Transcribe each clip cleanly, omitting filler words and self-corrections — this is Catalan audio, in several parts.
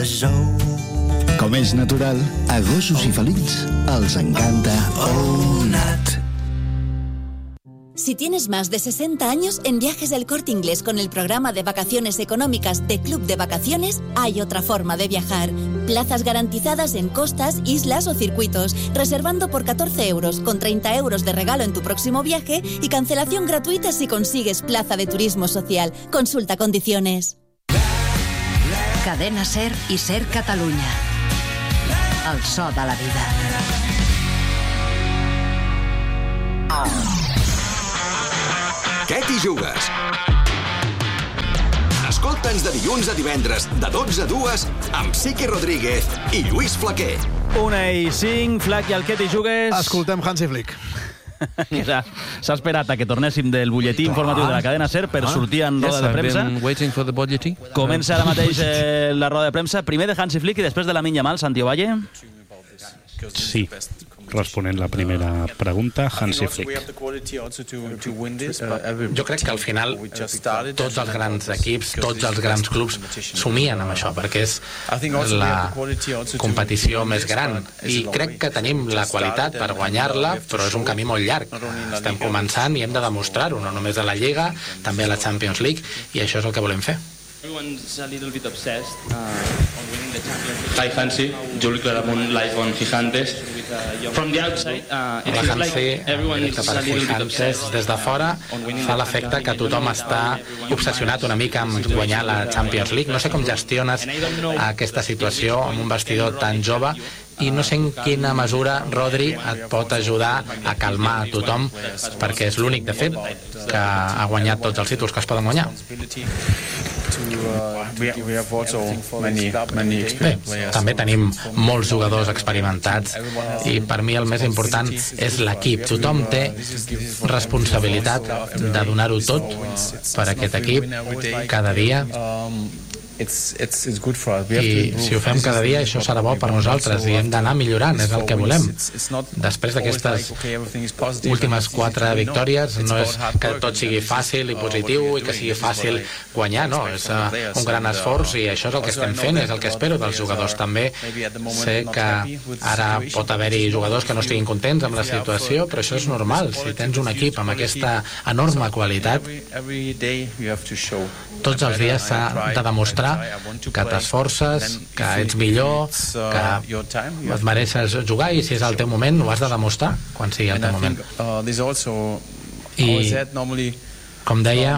Com és natural, a gossos i felins els encanta Ownat. Si tienes más de 60 años, en Viajes El Corte Inglés con el programa de vacaciones económicas de Club de Vacaciones, hay otra forma de viajar. Plazas garantizadas en costas, islas o circuitos, reservando por 14 euros, con 30 euros de regalo en tu próximo viaje y cancelación gratuita si consigues plaza de turismo social. Consulta condiciones. Cadena SER i SER Catalunya. El so de la vida. Què t'hi jugues? Escolta'ns de dilluns a divendres, de 12 a 2, amb Sique Rodríguez i Lluís Flaquer. 1:05, Flac i el Què t'hi jugues? Escoltem Hansi Flick. S'ha esperat a que tornéssim del butlletí informatiu de la cadena SER per sortir en roda de premsa. Comença ara mateix la roda de premsa, primer de Hansi Flick i després de Lamine Yamal. Santi Ovalle? Sí, responent la primera pregunta, Hansi Flick. Jo crec que al final tots els grans equips, tots els grans clubs somien amb això, perquè és la competició més gran i crec que tenim la qualitat per guanyar-la, però és un camí molt llarg. Estem començant i hem de demostrar-ho, no només a la Lliga, també a la Champions League, i això és el que volem fer. Everyone's a little bit obsessed on winning the Champions League. Hi Hansi, Juli Claramunt live on Gigantes. From the outside, it feels like everyone's a little bit obsessed. Des de fora fa l'efecte que tothom està obsessionat una mica amb guanyar la Champions League. No sé com gestiones aquesta situació amb un vestidor tan jove i no sé en quina mesura Rodri et pot ajudar a calmar a tothom, perquè és l'únic, de fet, que ha guanyat tots els títols que es poden guanyar. Bé, també tenim molts jugadors experimentats i per mi el més important és l'equip. Tothom té responsabilitat de donar-ho tot per aquest equip cada dia. I si ho fem cada dia, això serà bo per nosaltres i hem d'anar millorant, és el que volem. Després d'aquestes últimes 4 victòries, no és que tot sigui fàcil i positiu i que sigui fàcil guanyar, no, és un gran esforç i això és el que estem fent, és el que espero dels jugadors. També sé que ara pot haver-hi jugadors que no estiguin contents amb la situació, però això és normal. Si tens un equip amb aquesta enorme qualitat, tots els dies s'ha de demostrar que t'esforces, que ets millor, que et mereixes jugar i si és el teu moment ho has de demostrar quan sigui el teu moment. I, com deia,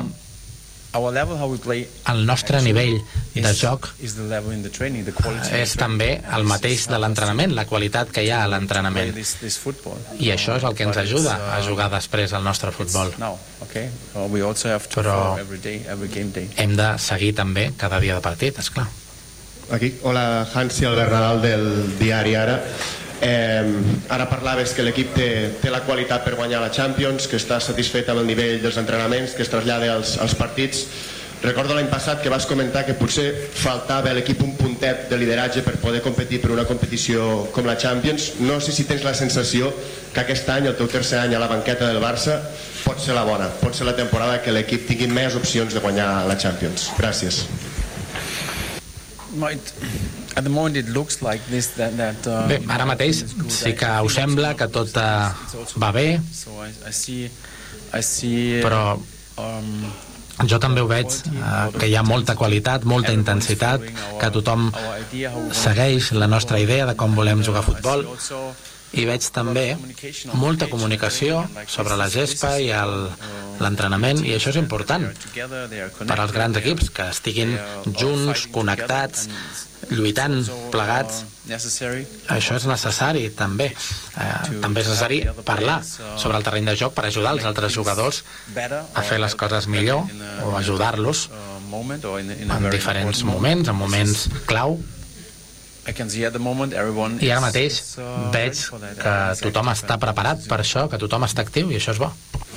el nostre nivell de joc és també el mateix de l'entrenament, la qualitat que hi ha a l'entrenament. I això és el que ens ajuda a jugar després al nostre futbol. Però hem de seguir també cada dia de partit, esclar. Aquí, hola, Hansi, Albert Nadal del diari Ara. Ara parlaves que l'equip té la qualitat per guanyar la Champions, que està satisfet amb el nivell dels entrenaments, que es trasllada als partits. Recordo l'any passat que vas comentar que potser faltava a l'equip un puntet de lideratge per poder competir per una competició com la Champions. No sé si tens la sensació que aquest any, el teu tercer any a la banqueta del Barça, pot ser la bona, pot ser la temporada que l'equip tingui més opcions de guanyar la Champions. Gràcies. Bé, ara mateix sí que us sembla que tot va bé, però jo també ho veig, que hi ha molta qualitat, molta intensitat, que tothom segueix la nostra idea de com volem jugar a futbol, i veig també molta comunicació sobre la gespa i l'entrenament, i això és important per als grans equips, que estiguin junts, connectats, lluitant, plegats. Això és necessari també. També és necessari parlar sobre el terreny de joc per ajudar els altres jugadors a fer les coses millor o ajudar-los en diferents moments, en moments clau. I ara mateix veig que tothom està preparat per això, que tothom està actiu, i això és bo.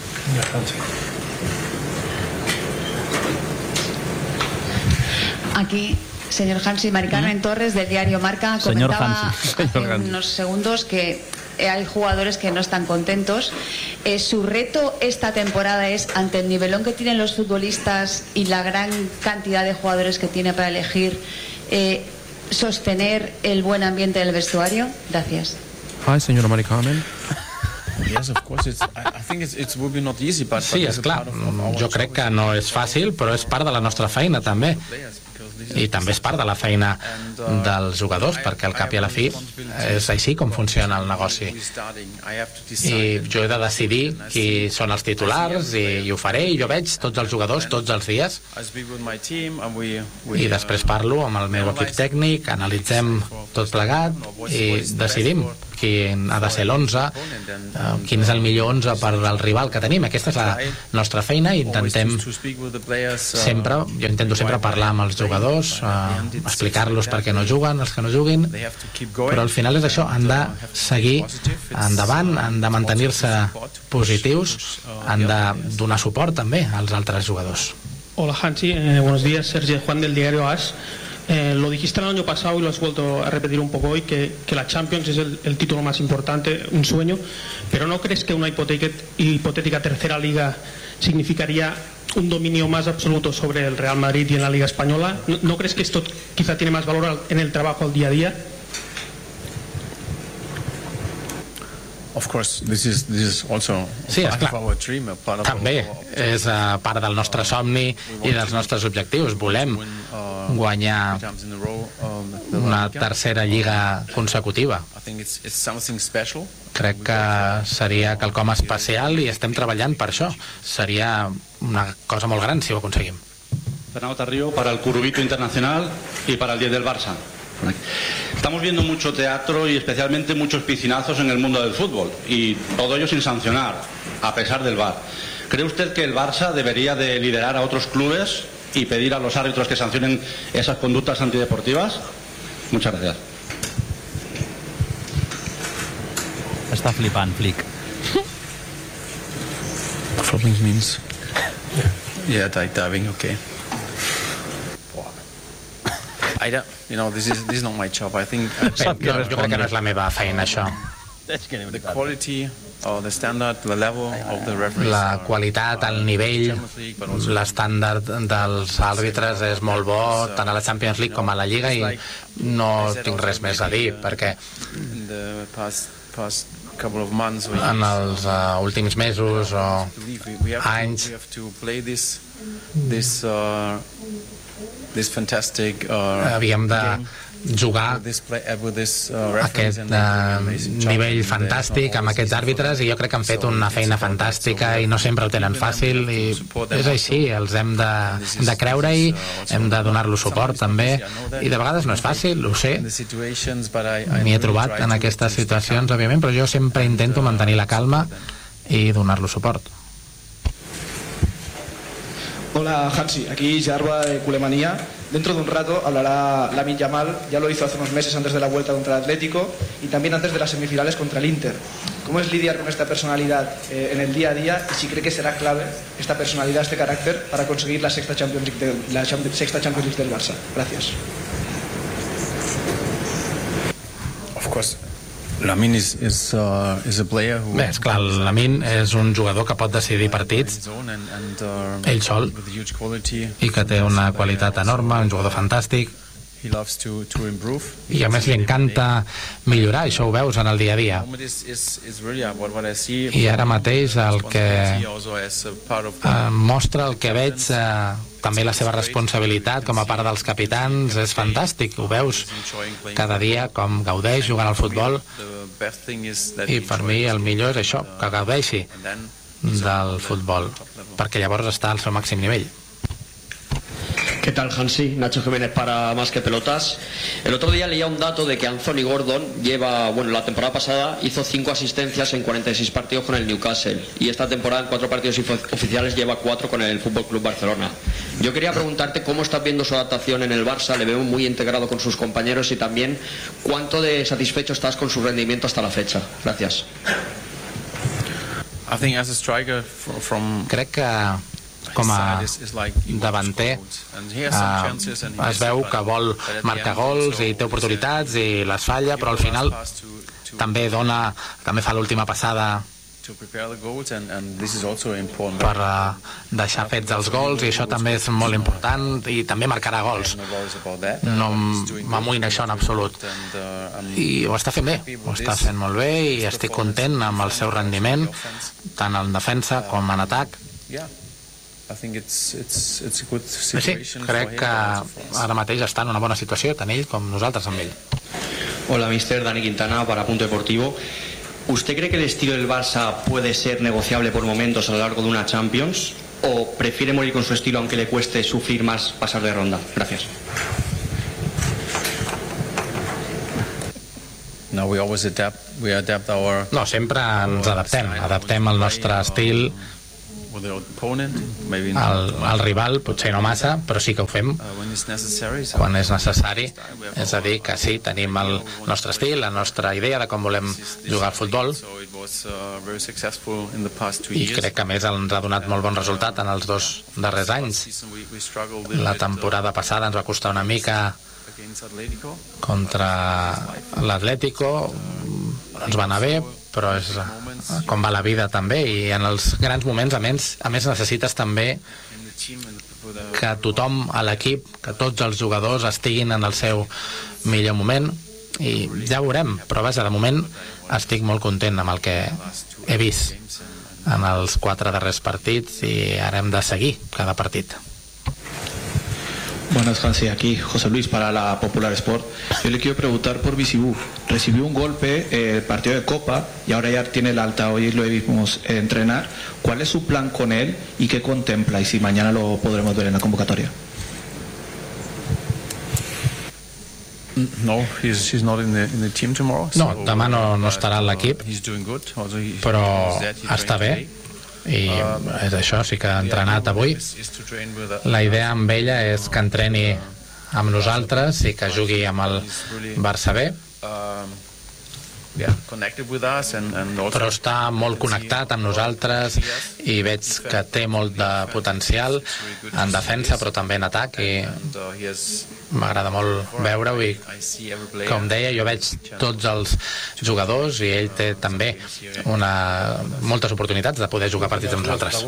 Aquí, señor Hansi, Mari Carmen Torres del diario Marca comentaba hace unos segundos que hay jugadores que no están contentos. Su reto esta temporada es, ante el nivelón que tienen los futbolistas y la gran cantidad de jugadores que tiene para elegir, sostener el buen ambiente del vestuario? Gracias. Hi, señora Mari Carmen. Sí, és clar, jo crec que no és fàcil, però és part de la nostra feina també, i també és part de la feina dels jugadors, perquè al cap i a la fi és així com funciona el negoci. I jo he de decidir qui són els titulars, i ho faré, i jo veig tots els jugadors tots els dies, i després parlo amb el meu equip tècnic, analitzem tot plegat i decidim quin ha de ser l'11, quin és el millor 11 per al rival que tenim. Aquesta és la nostra feina, i intentem sempre, jo intento sempre parlar amb els jugadors, explicar-los per què no juguen, els que no juguin, però al final és això, han de seguir endavant, han de mantenir-se positius, han de donar suport també als altres jugadors. Hola Hansi, buenos días, Sergio Juan del diario AS. Lo dijiste el año pasado y lo has vuelto a repetir un poco hoy, que la Champions es el título más importante, un sueño, pero ¿no crees que una hipotética tercera liga significaría un dominio más absoluto sobre el Real Madrid y en la Liga Española? ¿No crees que esto quizá tiene más valor en el trabajo al día a día? Sí, esclar, també és part del nostre somni i dels nostres objectius. Volem guanyar una tercera lliga consecutiva. Crec que seria quelcom especial i estem treballant per això. Seria una cosa molt gran si ho aconseguim. Fernando Tarrio, para el Curubito Internacional y para el 10 del Barça. Estamos viendo mucho teatro y especialmente muchos piscinazos en el mundo del fútbol, y todo ello sin sancionar, a pesar del VAR. ¿Cree usted que el Barça debería de liderar a otros clubes y pedir a los árbitros que sancionen esas conductas antideportivas? Muchas gracias. Està flipant, Flick. Frothing means... Yeah, diving, okay. This is not my job. I think jo crec que no és la meva feina, això. The quality or the standard, the level of the referees. La qualitat, el nivell, l'estàndard dels àrbitres és molt bo, tant a la Champions League com a la Lliga, i no tinc res més a dir, perquè en els últims mesos o anys havíem de jugar aquest nivell fantàstic amb aquests àrbitres, i jo crec que han fet una feina fantàstica i no sempre ho tenen fàcil, i és així, els hem de creure-hi, hem de donar-los suport també, i de vegades no és fàcil, ho sé, m'hi he trobat en aquestes situacions, òbviament, però jo sempre intento mantenir la calma i donar-los suport. Hola Hansi, aquí Jarba de Culemanía. Dentro de un rato hablará Lamine Yamal, ya lo hizo hace unos meses antes de la vuelta contra el Atlético y también antes de las semifinales contra el Inter. ¿Cómo es lidiar con esta personalidad en el día a día, y si cree que será clave esta personalidad, este carácter, para conseguir la sexta Champions League del Barça? Gracias. Of course. Lamine is a player who... Bé, esclar, Lamine és un jugador que pot decidir partits ell sol, i que té una qualitat enorme, un jugador fantàstic, i a més li encanta millorar, això ho veus en el dia a dia. I ara mateix el que mostra, el que veig, també la seva responsabilitat com a part dels capitans, és fantàstic, ho veus cada dia com gaudeix jugant al futbol, i per mi el millor és això, que gaudeixi del futbol, perquè llavors està al seu màxim nivell. ¿Qué tal, Hansi? Nacho Jiménez para Más que Pelotas. El otro día leía un dato de que Anthony Gordon la temporada pasada hizo 5 asistencias en 46 partidos con el Newcastle, y esta temporada en 4 partidos oficiales lleva 4 con el FC Barcelona. Yo quería preguntarte cómo estás viendo su adaptación en el Barça, le veo muy integrado con sus compañeros, y también cuánto de satisfecho estás con su rendimiento hasta la fecha. Gracias. Crec que com a davanter es veu que vol marcar gols i té oportunitats i les falla, però al final també fa l'última passada per deixar fets els gols, i això també és molt important, i també marcarà gols. No m'amoïna això en absolut. I ho està fent bé, ho està fent molt bé, i estic content amb el seu rendiment, tant en defensa com en atac. Sí, crec que ara mateix està en una bona situació, tant ell com nosaltres amb ell. Hola, mister. Dani Quintana para Punto Deportivo. ¿Usted cree que el estilo del Barça puede ser negociable por momentos a lo largo de una Champions? ¿O prefiere morir con su estilo aunque le cueste sufrir más pasar de ronda? Gracias. No, sempre ens adaptem al nostre estil al rival, potser no massa, però sí que ho fem quan és necessari. És a dir, que sí, tenim el nostre estil, la nostra idea de com volem jugar al futbol, i crec que a més ens ha donat molt bon resultat en els 2 darrers anys. La temporada passada ens va costar una mica contra l'Atlético, ens va anar bé, però és com va la vida també, i en els grans moments a més necessites també que tothom a l'equip, que tots els jugadors estiguin en el seu millor moment, i ja ho veurem, però vaja, de moment estic molt content amb el que he vist en els 4 darrers partits, i ara hem de seguir cada partit. Buenas, Hansi, aquí José Luis para la Popular Sport. Yo le quiero preguntar por Bisibú. Recibió un golpe el partido de Copa y ahora ya tiene el alta, hoy lo vimos entrenar. ¿Cuál es su plan con él y qué contempla? Y si mañana lo podremos ver en la convocatoria. No, he's not in the team tomorrow. No, demà no estarà a l'equip, però està bé. I és això, sí que ha entrenat avui. La idea amb ella és que entreni amb nosaltres i que jugui amb el Barça B, però està molt connectat amb nosaltres, i veig que té molt de potencial en defensa però també en atac, i m'agrada molt veure-ho, i com deia, jo veig tots els jugadors i ell té també moltes oportunitats de poder jugar partits amb nosaltres.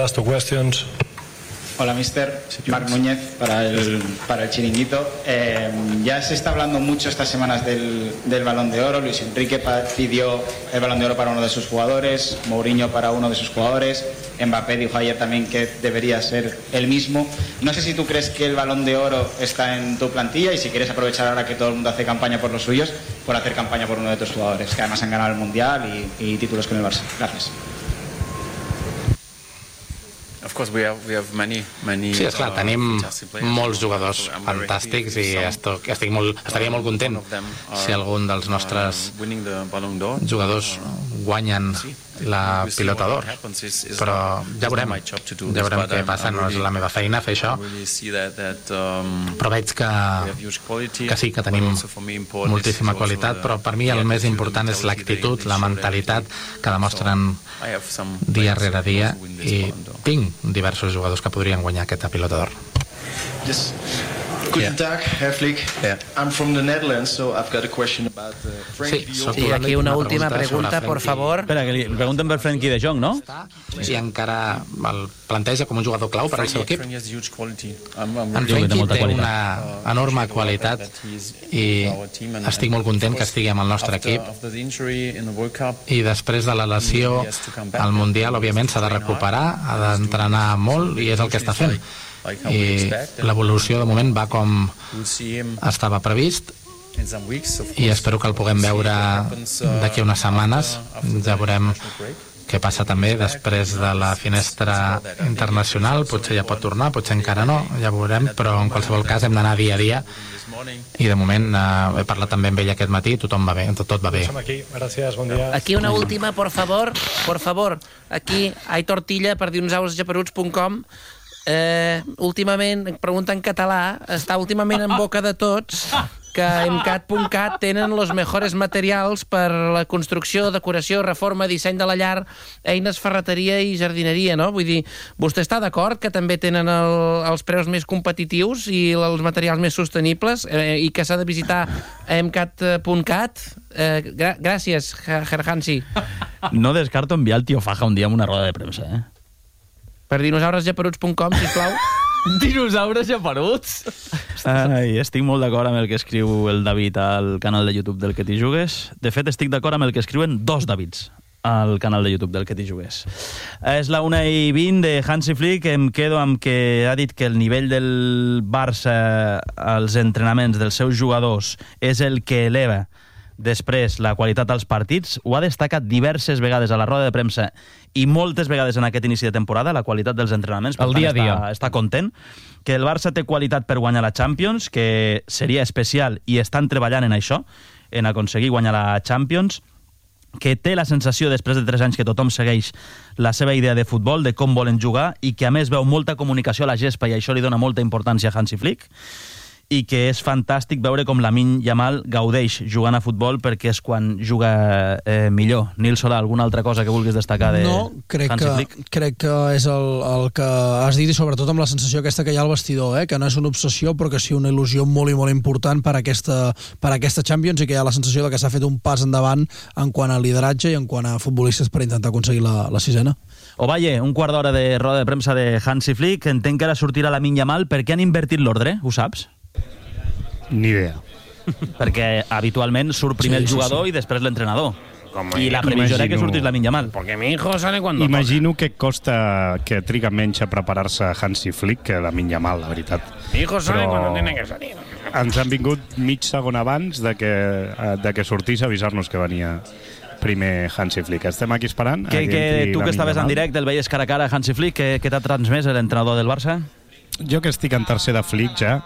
Hola, mister. Marc Núñez para el Chiringuito. Ya se está hablando mucho estas semanas del Balón de Oro. Luis Enrique pidió el Balón de Oro para uno de sus jugadores, Mourinho para uno de sus jugadores, Mbappé dijo ayer también que debería ser el mismo. No sé si tú crees que el Balón de Oro está en tu plantilla, y si quieres aprovechar ahora que todo el mundo hace campaña por los suyos, por hacer campaña por uno de tus jugadores, que además han ganado el Mundial y títulos con el Barça. Gracias. Sí, esclar, tenim molts jugadors fantàstics, i estaria molt content si algun dels nostres jugadors guanyen la Pilota d'Or, però ja veurem què passa. No és la meva feina fer això, però veig que sí, que tenim moltíssima qualitat, però per mi el més important és l'actitud, la mentalitat que demostren dia rere dia, i tinc diversos jugadors que podrien guanyar aquesta Pilota d'Or. Guten Tag, Herr Flick. I'm from the Netherlands, so I've got a question about Frenkie de Jong. Sí, aquí una última pregunta, por favor. Espera, que li pregunten per Frenkie de Jong, no? Sí, encara el planteja com un jugador clau per al seu equip. En Frenkie té una enorme qualitat, i estic molt content que estigui amb el nostre equip, i després de la lesió al Mundial, òbviament s'ha de recuperar, ha d'entrenar molt, i és el que està fent. I l'evolució de moment va com estava previst, i espero que el puguem veure d'aquí unes setmanes. Ja veurem què passa també després de la finestra internacional, potser ja pot tornar, potser encara no, ja veurem, però en qualsevol cas hem d'anar dia a dia, i de moment he parlat també amb ell aquest matí, tot va bé. Aquí una última, por favor, aquí Aitor Tilla per dinosaurosgeperuts.com. Últimament, pregunta en català, està últimament en boca de tots que a emcat.cat tenen els millors materials per la construcció, decoració, reforma, disseny de la llar, eines, ferreteria i jardineria, no? Vull dir, vostè està d'acord que també tenen els preus més competitius i els materials més sostenibles i que s'ha de visitar a emcat.cat? Gràcies, Herr Hansi. No descarto enviar el tio Faja un dia amb una roda de premsa, Per dinosaurosgeperuts.com, sisplau. Dinosaures japeruts? Ai, estic molt d'acord amb el que escriu el David al canal de YouTube del Que t'hi jugues. De fet, estic d'acord amb el que escriuen dos Davids al canal de YouTube del Que t'hi jugues. És la 1:20 de Hansi Flick. Em quedo amb que ha dit que el nivell del Barça als entrenaments dels seus jugadors és el que eleva després la qualitat dels partits. Ho ha destacat diverses vegades a la roda de premsa i moltes vegades en aquest inici de temporada, la qualitat dels entrenaments. El dia a dia. Està content. Que el Barça té qualitat per guanyar la Champions, que seria especial i estan treballant en això, en aconseguir guanyar la Champions, que té la sensació, després de 3 anys, que tothom segueix la seva idea de futbol, de com volen jugar, i que a més veu molta comunicació a la gespa i això li dona molta importància a Hansi Flick, i que és fantàstic veure com Lamine Yamal gaudeix jugant a futbol, perquè és quan juga millor. Nil Solà, alguna altra cosa que vulguis destacar de Hansi Flick? Crec que és el que has dit, i sobretot amb la sensació aquesta que hi ha al vestidor, que no és una obsessió, però que sí una il·lusió molt i molt important per aquesta Champions, i que hi ha la sensació de que s'ha fet un pas endavant en quant a lideratge i en quant a futbolistes per intentar aconseguir la 6ena. Ovalle, un quart d'hora de roda de premsa de Hansi Flick. Entenc que ara sortirà Lamine Yamal. Per què han invertit l'ordre? Ho saps? Ni idea. Perquè habitualment surt primer el jugador i després l'entrenador. I la previsió era que sortís Lamine Yamal. Porque mi hijo sale cuando Imagino que triga menys a preparar-se Hansi Flick que Lamine Yamal, la veritat. Mi hijo sale cuando tiene que salir. Ens han vingut mig segon abans de que sortís a avisar-nos que venia primer Hansi Flick. Estem aquí esperant. Que tu que estaves en directe, el veies cara a cara a Hansi Flick, què t'ha transmès l'entrenador del Barça? Jo que estic en tercer de Flick ja,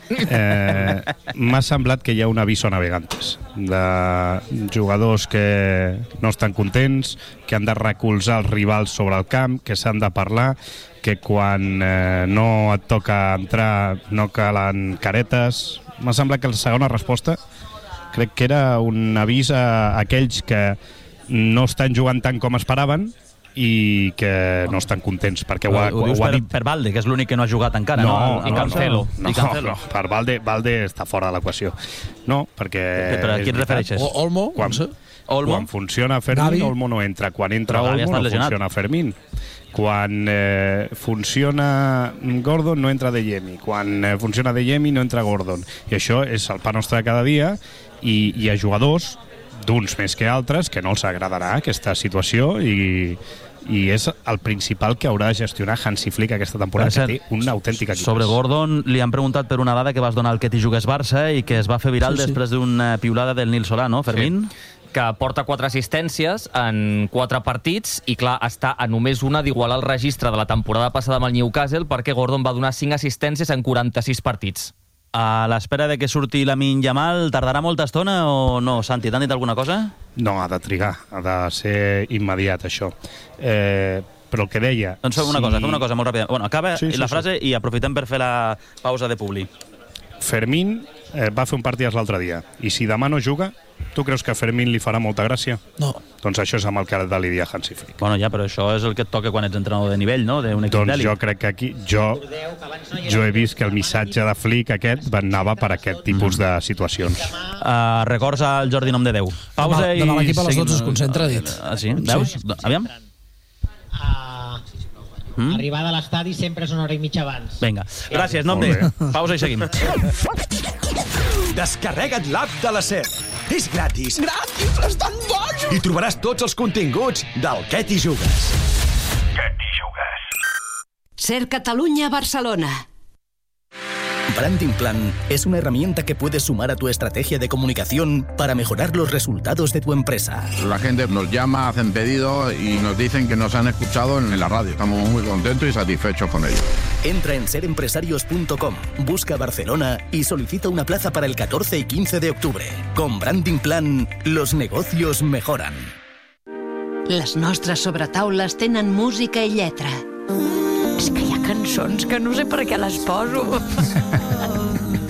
m'ha semblat que hi ha un aviso a navegantes de jugadors que no estan contents, que han de recolzar els rivals sobre el camp, que s'han de parlar, que quan no et toca entrar no calen caretes. M'ha semblat que la segona resposta crec que era un avís a aquells que no estan jugant tant com esperaven i que no estan contents, perquè ho ha dit per Valde, que és l'únic que no ha jugat encara, no? I Cancelo. No, per Valde està fora de l'equació. No, perquè... Però a qui et refereixes? Olmo? Quan funciona Fermín, Olmo no entra. Quan entra Olmo, no funciona Fermín. Quan funciona Gordon, no entra De Jemi. Quan funciona De Jemi, no entra Gordon. I això és el pa nostre de cada dia, i hi ha jugadors d'uns més que altres, que no els agradarà aquesta situació, i és el principal que haurà de gestionar Hansi Flick aquesta temporada, que té una autèntica equip. Sobre Gordon li han preguntat per una dada que vas donar al Que t'hi jugues Barça i que es va fer viral després d'una piulada del Nil Solà, no, Fermín? Que porta 4 assistències en 4 partits i, clar, està a només una d'igualar el registre de la temporada passada amb el Newcastle, perquè Gordon va donar 5 assistències en 46 partits. A l'espera de que surti Lamine Yamal, tardarà molta estona o no? Santi, t'han dit alguna cosa? No, ha de trigar, ha de ser immediat, això. Però el que deia... Doncs fem una cosa molt ràpida. Bueno, acaba la frase i aprofitem per fer la pausa de publi. Fermín va fer un partit l'altre dia, i si demà no juga, tu creus que a Fermín li farà molta gràcia? No. Doncs això és amb el que ha de lidiar Hansi Flick. Bueno, ja, però això és el que et toca quan ets entrenador de nivell, no? D'un equip d'èlit. Doncs jo crec que aquí... Jo he vist que el missatge de Flick aquest anava per aquest tipus de situacions. Records al Jordi Nom de Déu. Pausa i... Demà l'equip a les 12 es concentra, dit. Sí? Veus? Aviam. Arribada a l'estadi sempre és una hora i mitja abans. Vinga, gràcies, Nom de Déu. Pausa i seguim. Descarrega't l'app de la SER. És gratis. Gratis, estan bojos! I trobaràs tots els continguts del Que t'hi jugues. Que t'hi jugues. SER Catalunya, Barcelona. Branding Plan es una herramienta que puedes sumar a tu estrategia de comunicación para mejorar los resultados de tu empresa. La gente nos llama, hacen pedidos y nos dicen que nos han escuchado en la radio. Estamos muy contentos y satisfechos con ello. Entra en serempresarios.com, busca Barcelona y solicita una plaza para el 14 y 15 de octubre. Con Branding Plan, los negocios mejoran. Les nostres sobretaules tenen música i lletra. És que hi ha cançons que no sé per què les poso.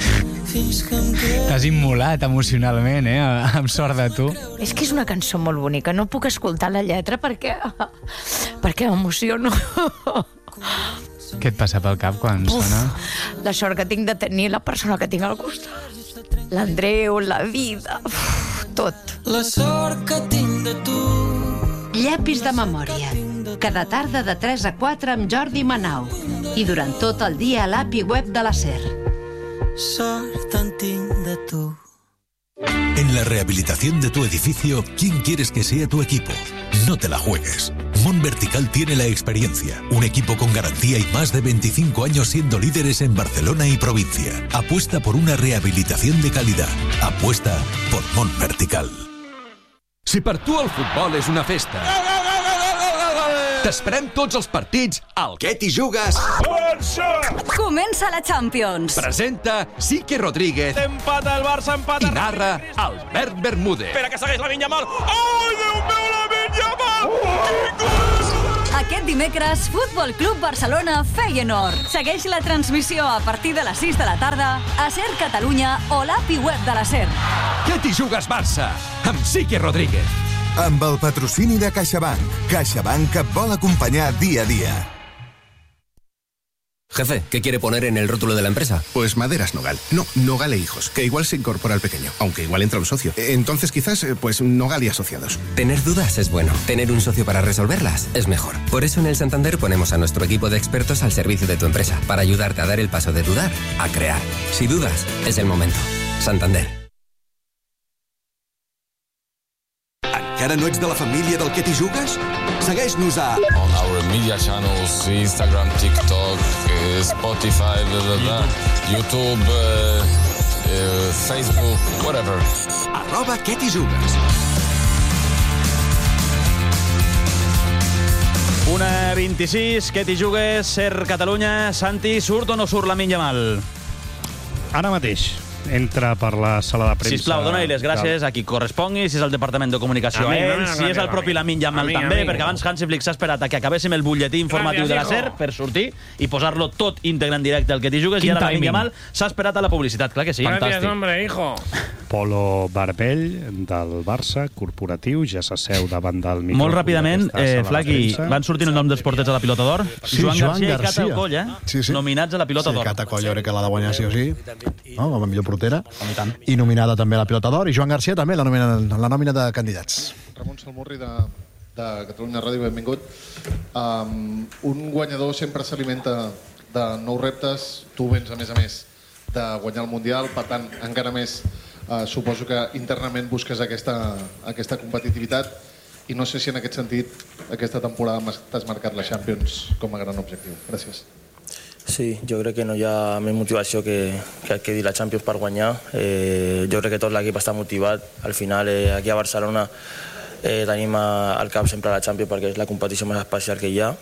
T'has immolat emocionalment, amb sort de tu. És que és una cançó molt bonica. No puc escoltar la lletra perquè m'emociono. Què et passa pel cap quan sona? La sort que tinc de tenir la persona que tinc al costat. L'Andreu, la vida, tot. La sort que tinc de tu. Llapis de memòria. Cada tarda de 3 a 4 amb Jordi Manau. I durant tot el dia a l'API web de la SER. Sort en tinc de tu. En la rehabilitación de tu edificio, ¿quién quieres que sea tu equipo? No te la juegues. Mon Vertical tiene la experiencia, un equipo con garantía y más de 25 años siendo líderes en Barcelona y provincia. Apuesta por una rehabilitación de calidad. Apuesta por Mon Vertical. Si per tu el futbol és una festa, t'esperem tots els partits al Què t'hi jugues? Comença la Champions. Presenta Sique Rodríguez. Empata el Barça, empata. I narra Albert Bermúdez. Espera que segueix la Yamal. Ai, Déu meu, la Yamal! Aquest dimecres, Futbol Club Barcelona Feyenoord. Segueix la transmissió a partir de les 6 de la tarda a SER Catalunya o l'API web de la SER. Què t'hi jugues, Barça? Amb Sique Rodríguez. Amb el patrocini de CaixaBank. CaixaBank que et vol acompanyar dia a dia. Jefe, ¿qué quiere poner en el rótulo de la empresa? Pues Maderas Nogal. No, Nogal e Hijos, que igual se incorpora al pequeño, aunque igual entra un socio. Entonces quizás, pues Nogal y Asociados. Tener dudas es bueno. Tener un socio para resolverlas es mejor. Por eso en el Santander ponemos a nuestro equipo de expertos al servicio de tu empresa, para ayudarte a dar el paso de dudar a crear. Si dudas, es el momento. Santander. Encara no ets de la família del Què t'hi jugues? Segueix-nos a... On our media channels, Instagram, TikTok, Spotify, YouTube, Facebook, whatever. @Què t'hi jugues. 1:26, Què t'hi jugues, SER Catalunya. Santi, surt o no surt Lamine Yamal? Ara mateix entra per la sala de premsa. Sisplau, dona-li les gràcies a qui correspongui, si és el Departament de Comunicació a ell, si és el propi Lamine Yamal també, perquè abans Hansi Flick s'ha esperat a que acabéssim el butlletí informatiu de la SER per sortir i posar-lo tot íntegre en directe al Què t'hi jugues, i ara Lamine Yamal s'ha esperat a la publicitat, clar que sí. Gràcies, hombre, hijo. Polo Barbell, del Barça, corporatiu, ja s'asseu davant del micròfon. Molt ràpidament, Flaqui, van sortir el nom dels porters a la Pilota d'Or? Sí, Joan Garcia i Cata Coll, nominats a la Pilota d'Or. Sí, Cata Coll jo crec que l'ha de guanyar sí o sí, com a millor portera, i nominada també a la Pilota d'Or, i Joan Garcia també la nòmina de candidats. Ramon Salmurri de Catalunya Ràdio, benvingut. Un guanyador sempre s'alimenta de nous reptes, tu vens a més de guanyar el Mundial, per tant encara més suposo que internament busques aquesta competitivitat, i no sé si en aquest sentit aquesta temporada t'has marcat la Champions com a gran objectiu. Gràcies. Sí, jo crec que no hi ha més motivació que dir la Champions per guanyar. Jo crec que tot l'equip està motivat. Al final, aquí a Barcelona tenim al cap sempre la Champions perquè és la competició més especial que hi ha,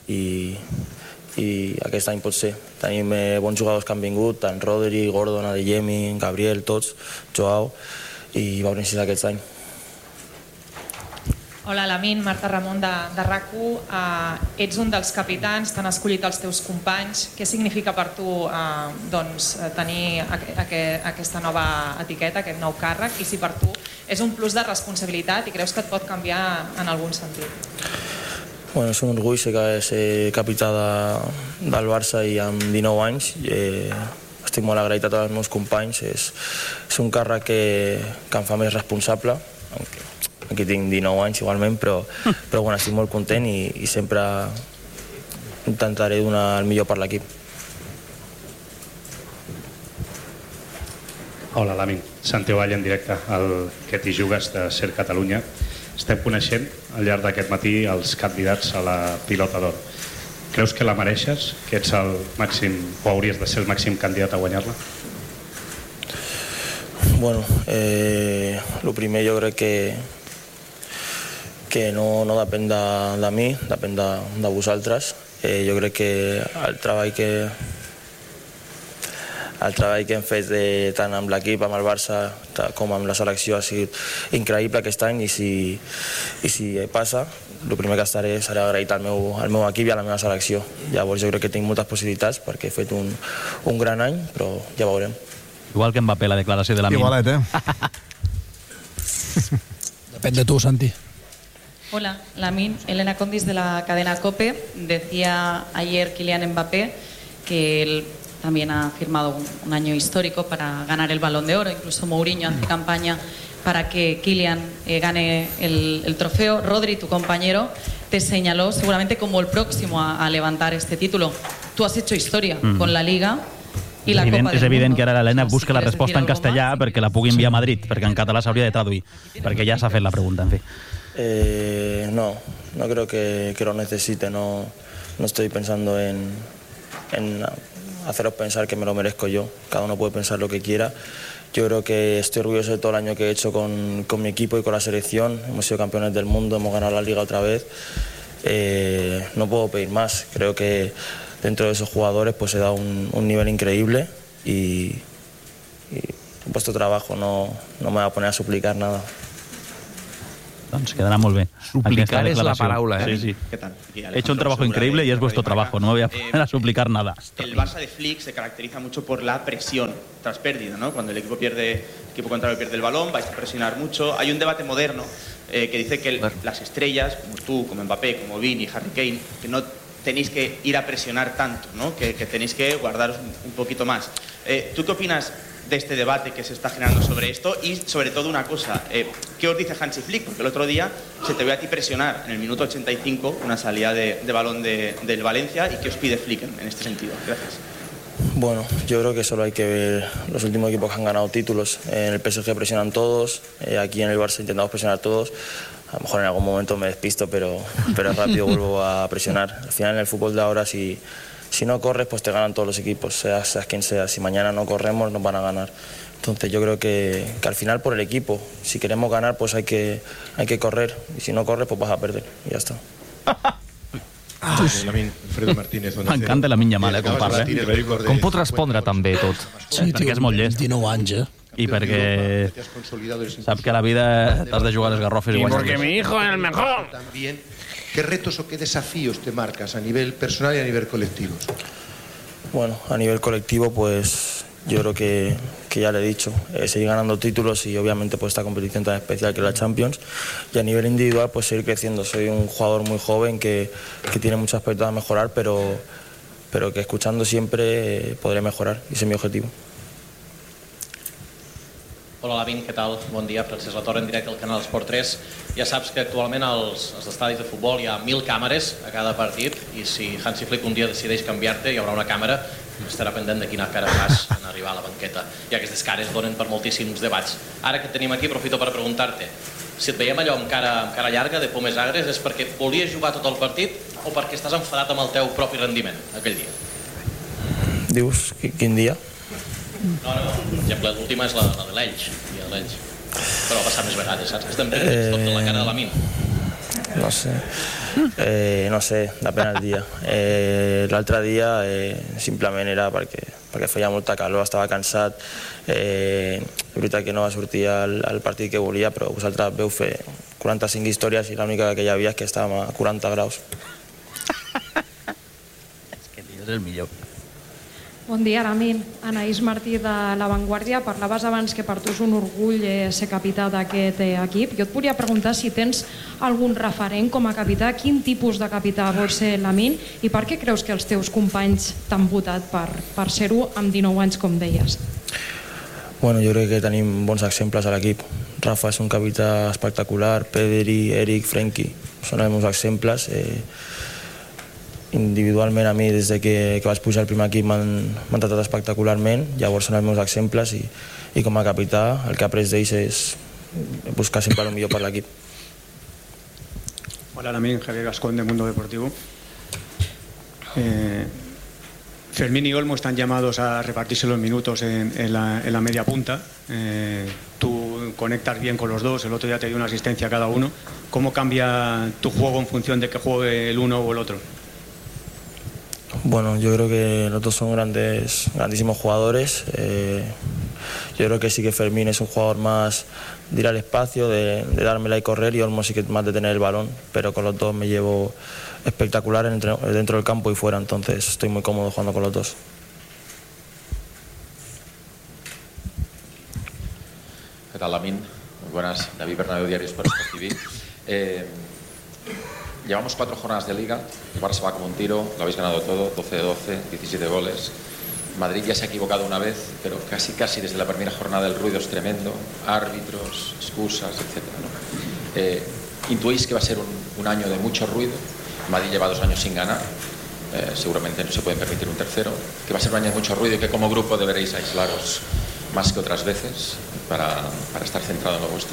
i aquest any pot ser. Tenim bons jugadors que han vingut, tant Rodri, Gordon, Adeyemi, Gabriel, tots, Joao, i veurem si és aquest any. Hola, Lamine, Marta Ramon de RAC1. Ets un dels capitans, t'han escollit els teus companys. Què significa per tu tenir aquesta nova etiqueta, aquest nou càrrec, i si per tu és un plus de responsabilitat i creus que et pot canviar en algun sentit? Bueno, és un orgull ser capità del Barça i amb 19 anys. Estic molt agraït a tots els meus companys. És un càrrec que em fa més responsable. Aquí tinc 19 anys igualment, però bueno, estic molt content i sempre intentaré donar el millor per l'equip. Hola, Lamine. Santi Vall en directe al Què t'hi jugues de SER Catalunya. Estem coneixent al llarg d'aquest matí els candidats a la Pilota d'Or. Creus que la mereixes? Que ets el màxim, o hauries de ser el màxim candidat a guanyar-la? Bueno, el primer jo crec que no depèn de mi, depèn de vosaltres. Jo crec que el treball que hem fet tant amb l'equip, amb el Barça, com amb la selecció ha sigut increïble aquest any, i si passa, el primer que estaré serà agraït al meu equip i a la meva selecció. Llavors jo crec que tinc moltes possibilitats perquè he fet un gran any, però ja veurem. Igual que Mbappé, la declaració de Lamine. Igualet, Depèn de tu, Santi. Hola, Lamine. Elena Condis de la cadena COPE. Decía ayer Kylian Mbappé que él también ha firmado un año histórico para ganar el Balón de Oro. Incluso Mourinho hace campaña para que Kylian gane el trofeo. Rodri, tu compañero, te señaló seguramente como el próximo a levantar este título. Tú has hecho historia con la Liga i la Copa del Mundo. És evident que ara l'Helena busca la resposta en castellà perquè la pugui enviar a Madrid, perquè en català s'hauria de traduir, perquè ja s'ha fet la pregunta, en fi. No creo que lo necesite, no estoy pensando en haceros pensar que me lo merezco yo, cada uno puede pensar lo que quiera. Yo creo que estoy orgulloso de todo el año que he hecho con mi equipo y con la selección, hemos sido campeones del mundo, hemos ganado la Liga otra vez, no puedo pedir más, creo que dentro de esos jugadores pues he dado un nivel increíble y he puesto trabajo, no me voy a poner a suplicar nada. Doncs quedará muy bien. Suplicar es la palabra, ¿eh? Sí. ¿Qué tal? He hecho un trabajo increíble y es vuestro trabajo, no me voy a poner a suplicar nada. El Barça de Flick se caracteriza mucho por la presión tras pérdida, ¿no? Cuando el equipo contrario pierde el balón, vais a presionar mucho. Hay un debate moderno que dice que las estrellas, como tú, como Mbappé, como Vini, Harry Kane, que no tenéis que ir a presionar tanto, ¿no? Que tenéis que guardaros un poquito más. ¿Tú qué opinas de este debate que se está generando sobre esto? Y sobre todo una cosa, ¿qué os dice Hansi Flick? Porque el otro día se te ve a ti presionar en el minuto 85 una salida de balón del Valencia. ¿Y qué os pide Flick en este sentido? Gracias. Bueno, yo creo que solo hay que ver los últimos equipos que han ganado títulos. En el PSG presionan todos, aquí en el Barça intentamos presionar todos. A lo mejor en algún momento me despisto, pero rápido vuelvo a presionar. Al final en el fútbol de ahora, si no corres, pues te ganan todos los equipos, seas quien sea. Si mañana no corremos, nos van a ganar. Entonces yo creo que al final por el equipo, si queremos ganar, pues hay que correr. Y si no corres, pues vas a perder. Y ya está. Alfredo Martínez. M'encanta Lamine Yamal, com parla. Com pot respondre també tot? Sí, perquè és molt llest. 19 anys, I perquè sap que a la vida t'has de jugar a les garrofes i guanyar. Porque mi hijo es el mejor. También, ¿qué retos o qué desafíos te marcas a nivel personal y a nivel colectivo? Bueno, a nivel colectivo, pues yo creo que ya le he dicho, seguir ganando títulos y obviamente pues esta competición tan especial que es la Champions, y a nivel individual pues seguir creciendo. Soy un jugador muy joven que tiene muchos aspectos a mejorar, pero que escuchando siempre podré mejorar, y ese es mi objetivo. Hola Lamine, què tal? Bon dia, Francesc Latorre en directe al canal Esport 3. Ja saps que actualment als estadis de futbol hi ha 1.000 càmeres a cada partit, i si Hansi Flick un dia decideix canviar-te, hi haurà una càmera que estarà pendent de quina cara fas en arribar a la banqueta. I aquestes cares donen per moltíssims debats. Ara que et tenim aquí, aprofito per preguntar-te si et veiem allò amb cara llarga, de pomes agres, és perquè volies jugar tot el partit o perquè estàs enfadat amb el teu propi rendiment aquell dia? Dius, quin dia? No, per exemple, l'última és la de l'Elx, però ha passat més vegades, saps? Que estem perdent tot de la cara de Lamine. No sé, depèn del dia. L'altre dia simplement era perquè feia molta calor, estava cansat. És veritat que no va sortir el partit que volia, però vosaltres veu fer 45 històries i l'única que hi havia és que estàvem a 40 graus. És que és el millor. Bon dia, Lamine. Anaïs Martí de La Vanguardia. Parlaves abans que per tu és un orgull ser capità d'aquest equip. Jo et volia preguntar si tens algun referent com a capità. Quin tipus de capità vol ser Lamine i per què creus que els teus companys t'han votat per ser-ho amb 19 anys, com deies? Bueno, jo crec que tenim bons exemples a l'equip. Rafa és un capità espectacular, Pedri, Eric, Frenkie, són els meus exemples. Individualment a mi des que vaig pujar al primer equip m'han tratat espectacularment, llavors són els meus exemples i com a capità el que he après d'ells és buscar sempre el millor per l'equip. Hola Lamine, Javier Gascón de Mundo Deportivo. Fermín y Olmo están llamados a repartirse los minutos en la media punta. Tú conectas bien con los dos, el otro día te dio una asistencia a cada uno. ¿Cómo cambia tu juego en función de que juegue el uno o el otro? Bueno, yo creo que los dos son grandísimos jugadores. Yo creo que sí que Fermín es un jugador más de ir al espacio, de dármela y correr, y Olmo sí que es más de tener el balón, pero con los dos me llevo espectacular dentro del campo y fuera, entonces estoy muy cómodo jugando con los dos. ¿Qué tal, Lamin? Muy buenas. David Bernabéu, Diario Sport TV. Llevamos 4 jornadas de Liga. El Barça va como un tiro. Lo habéis ganado todo. 12 de 12, 17 goles. Madrid ya se ha equivocado una vez, pero casi desde la primera jornada el ruido es tremendo. Árbitros, excusas, etc. ¿no? ¿Intuís que va a ser un año de mucho ruido? Madrid lleva 2 años sin ganar. Seguramente no se puede permitir un tercero. Que va a ser un año de mucho ruido y que como grupo deberéis aislaros más que otras veces para estar centrado en lo vuestro.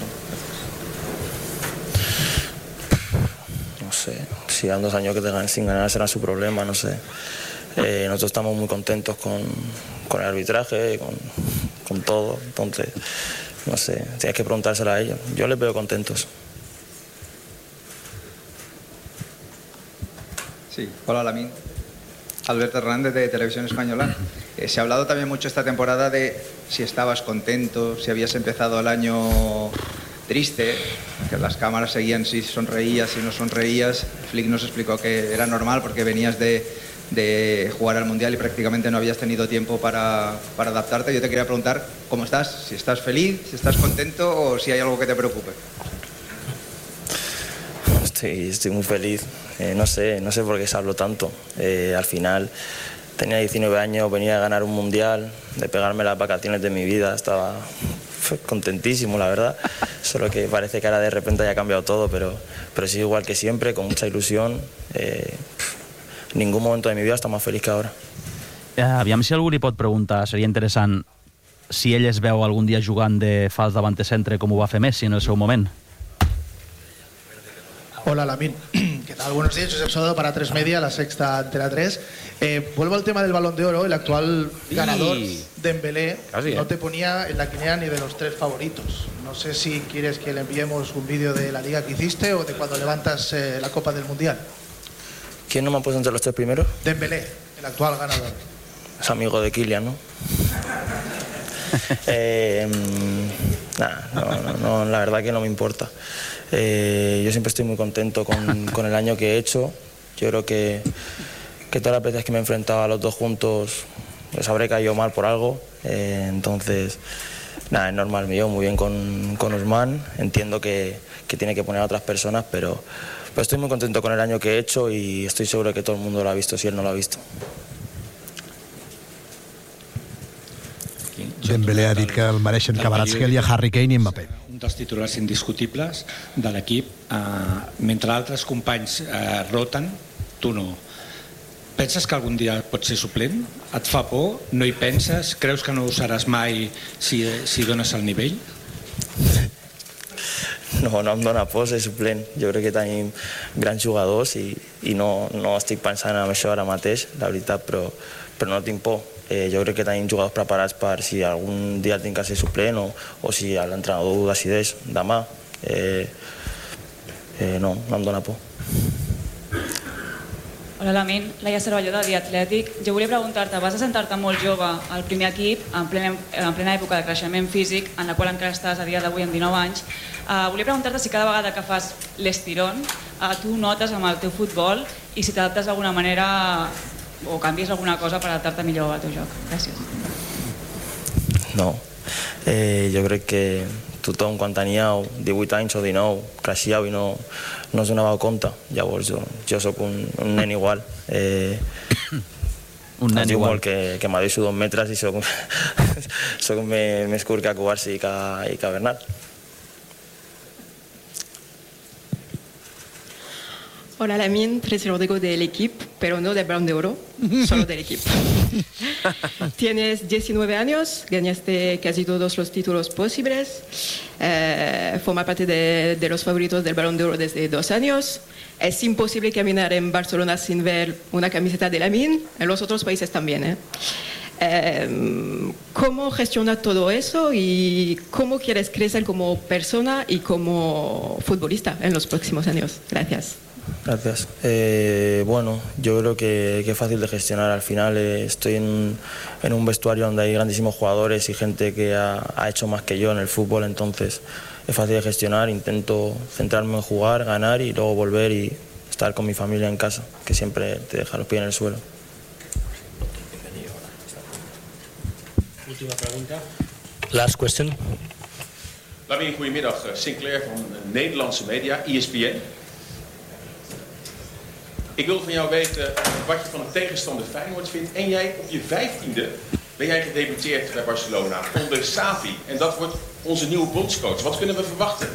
Gracias. No sé, si dan 2 años que te ganen sin ganar será su problema, no sé. Nosotros estamos muy contentos con el arbitraje, con todo, entonces, no sé, tienes que preguntárselo a ellos. Yo les veo contentos. Sí, hola Lamin. Alberto Hernández de Televisión Española. Se ha hablado también mucho esta temporada de si estabas contento, si habías empezado el año triste, que las cámaras seguían si sonreías, si no sonreías. Flick nos explicó que era normal porque venías de jugar al Mundial y prácticamente no habías tenido tiempo para adaptarte. Yo te quería preguntar cómo estás, si estás feliz, si estás contento o si hay algo que te preocupe. Estoy muy feliz, no sé por qué se habló tanto. Al final tenía 19 años, venía a ganar un Mundial, de pegarme las vacaciones de mi vida, estaba contentísimo, la verdad. Solo que parece que ahora de repente haya cambiado todo, pero sí igual que siempre, con mucha ilusión. Ningún momento de mi vida està més feliç que ara. Aviam si algú li pot preguntar, seria interessant si ell es veu algun dia jugant de fals davant centre com ho va fer Messi en el seu moment. Hola Lamin, ¿qué tal? Buenos días, Josep Sodo para 3 Media, La Sexta, Antena 3. Vuelvo al tema del Balón de Oro, el actual ganador, Dembélé, no te ponía en la quiniela ni de los 3 favoritos. No sé si quieres que le enviemos un vídeo de la liga que hiciste o de cuando levantas la Copa del Mundial. ¿Quién no me ha puesto entre los 3 primeros? Dembélé, el actual ganador. Es amigo de Kylian, ¿no? No, la verdad que no me importa. Yo siempre estoy muy contento con el año que he hecho. Yo creo que todas las veces que me he enfrentado a los dos juntos les habré caído mal por algo. Entonces, es normal. Me llevo muy bien con Ousmane. Entiendo que tiene que poner a otras personas, pero estoy muy contento con el año que he hecho y estoy seguro que todo el mundo lo ha visto si él no lo ha visto. Dembélé ha dit que el mereixen Kvaratskhelia, Harry Kane i Mbappé. Un dels titulars indiscutibles de l'equip. Mentre altres companys roten, tu no. Penses que algun dia pots ser suplent? Et fa por? No hi penses? Creus que no ho seràs mai si dones el nivell? No em dóna por ser suplent. Jo crec que tenim grans jugadors i no estic pensant en això ara mateix, la veritat, però no tinc por. Jo crec que tenim jugadors preparats per si algun dia tinc que ser suplent o si l'entrenador ho decideix demà. No em dóna por. Hola Lamin, Laia Cervelló de The Athletic. Jo volia preguntar-te, vas assentar-te molt jove al primer equip, en plena època de creixement físic, en la qual encara estàs a dia d'avui amb 19 anys. Volia preguntar-te si cada vegada que fas l'estirón tu notes amb el teu futbol i si t'adaptes d'alguna manera o canvies alguna cosa per adaptar-te millor al teu joc. Gràcies. No, jo crec que tothom quan tenia 18 anys o 19 creixia i no es donava compte. Llavors jo soc un nen igual. Un nen igual que m'adeixo 2 metres i soc més curt que Cubarsí i que Bernat. Hola Lamin, Tracy Rodrigo del equipo, pero no del Balón de Oro, solo del equipo. Tienes 19 años, ganaste casi todos los títulos posibles, forma parte de los favoritos del Balón de Oro desde 2 años. Es imposible caminar en Barcelona sin ver una camiseta de Lamin, en los otros países también. ¿Cómo gestionas todo eso y cómo quieres crecer como persona y como futbolista en los próximos años? Gracias. Gracias. Bueno, yo creo que es fácil de gestionar. Al final estoy en un vestuario donde hay grandísimos jugadores y gente que ha hecho más que yo en el fútbol, entonces es fácil de gestionar. Intento centrarme en jugar, ganar y luego volver y estar con mi familia en casa, que siempre te deja los pies en el suelo. Última pregunta. Last question. Lamin, goedemiddag. Sinclair van Nederlandse media, ESPN. Ik wil van jou weten wat je van de tegenstander Feyenoord vindt. En jij op je 15e ben jij gedebuteerd bij Barcelona onder Xavi. En dat wordt onze nieuwe bondscoach. Wat kunnen we verwachten?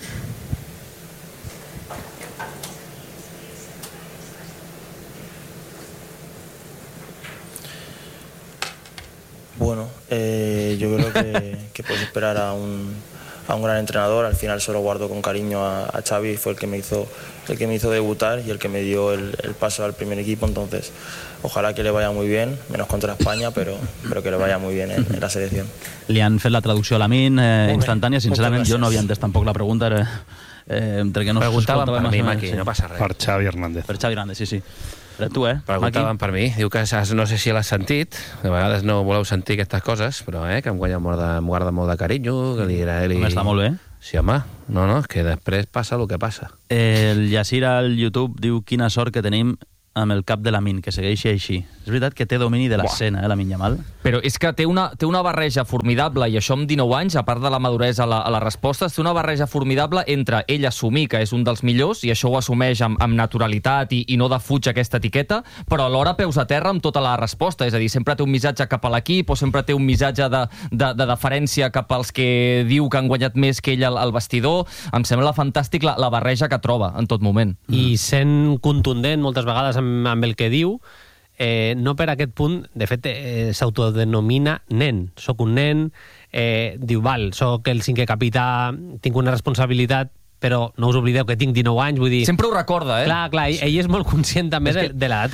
Bueno, yo creo que puedes esperar a un gran entrenador. Al final se lo guardo con cariño a Xavi, fue el que me hizo debutar y el que me dio el paso al primer equipo, entonces ojalá que le vaya muy bien, menos contra España, pero que le vaya muy bien en la selección. Li han fet la traducció a Lamin instantània, sincerament jo no havia entès tampoc la pregunta, entre que no preguntaven per mi, Maki, no passa res. Per Xavi Hernández. Per Xavi Hernández, sí. Però tu, preguntaven per mi, diu que no sé si l'has sentit, de vegades no voleu sentir aquestes coses, però que em guarda molt de carinyo, que li agrada... Està molt bé. Sí, home, no, és que després passa el que passa. El Yacir al YouTube diu quina sort que tenim amb el cap de Lamin, que segueixi així. És veritat que té domini de l'escena, Lamin Yamal. Però és que té una barreja formidable, i això amb 19 anys, a part de la maduresa a les respostes, té una barreja formidable entre ell assumir que és un dels millors, i això ho assumeix amb naturalitat i no defuig aquesta etiqueta, però alhora peus a terra amb tota la resposta, és a dir, sempre té un missatge cap a l'equip o sempre té un missatge de deferència cap als que diu que han guanyat més que ell al vestidor. Em sembla fantàstic la barreja que troba en tot moment. I sent contundent moltes vegades amb el que diu, no per aquest punt, de fet, s'autodenomina nen. Soc un nen, diu, soc el cinquè capità, tinc una responsabilitat, però no us oblideu que tinc 19 anys, vull dir... Sempre ho recorda, Clar, ell és molt conscient també de l'edat